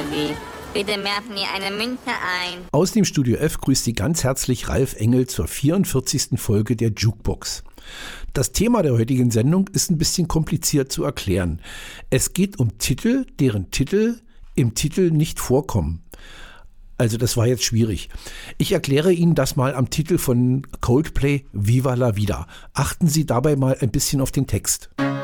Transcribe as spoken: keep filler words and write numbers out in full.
Sie. Bitte werfen Sie eine Münze ein. Aus dem Studio F grüßt Sie ganz herzlich Ralf Engel zur vierundvierzigsten Folge der Jukebox. Das Thema der heutigen Sendung ist ein bisschen kompliziert zu erklären. Es geht um Titel, deren Titel im Titel nicht vorkommen. Also das war jetzt schwierig. Ich erkläre Ihnen das mal am Titel von Coldplay Viva la Vida. Achten Sie dabei mal ein bisschen auf den Text.